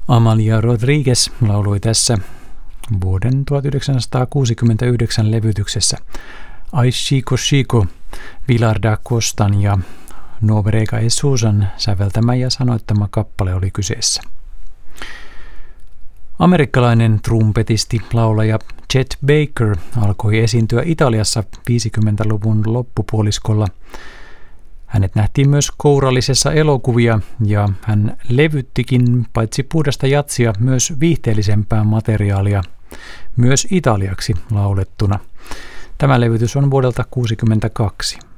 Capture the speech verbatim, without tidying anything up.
Amalia Rodriguez lauloi tässä vuoden tuhatyhdeksänsataakuusikymmentäyhdeksän levytyksessä Ay Chico Chico, Vilar da Costan ja Nobrega e Susan säveltämä ja sanoittama kappale oli kyseessä. Amerikkalainen trumpetisti, laulaja Chet Baker alkoi esiintyä Italiassa viisikymmentäluvun loppupuoliskolla. Hänet nähtiin myös kourallisessa elokuvia ja hän levyttikin paitsi puhdasta jatsia myös viihteellisempää materiaalia, myös italiaksi laulettuna. Tämä levytys on vuodelta tuhatyhdeksänsataakuusikymmentäkaksi.